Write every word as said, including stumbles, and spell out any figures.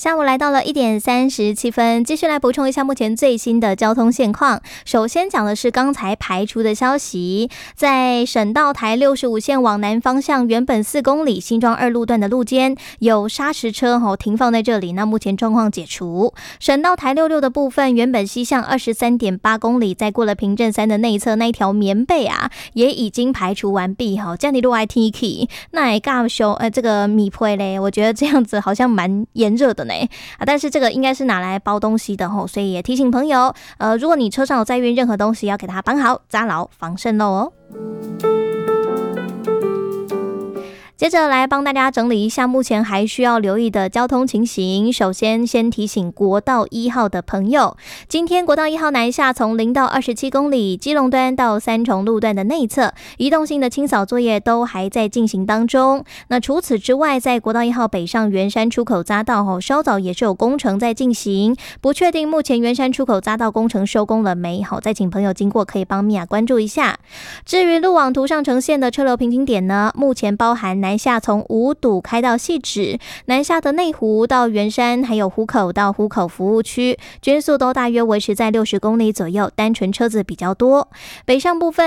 下午来到了一点三十七分，继续来补充一下目前最新的交通现况。首先讲的是刚才排除的消息，在省道台六十五线往南方向，原本四公里新庄二路段的路肩有砂石车、哦、停放在这里，那目前状况解除。省道台六六的部分，原本西向二十三点八公里，在过了平镇山的内侧那一条棉被啊，也已经排除完毕。哈，这样你路爱 T K， 那也尬修呃这个米配嘞，我觉得这样子好像蛮炎热的呢啊，但是这个应该是拿来包东西的吼，所以也提醒朋友，呃，如果你车上有载运任何东西，要给它绑好、扎牢、防渗漏哦。接着来帮大家整理一下目前还需要留意的交通情形。首先先提醒国道一号的朋友，今天国道一号南下从零到二十七公里，基隆端到三重路段的内侧移动性的清扫作业都还在进行当中。那除此之外，在国道一号北上圆山出口匝道后，稍早也是有工程在进行，不确定目前圆山出口匝道工程收工了没？好，再请朋友经过可以帮米娅关注一下。至于路网图上呈现的车流瓶颈点呢，目前包含南下从五堵开到汐止，南下的内湖到圆山，还有湖口到湖口服务区，均速都大约维持在六十公里左右，单纯车子比较多。北上部分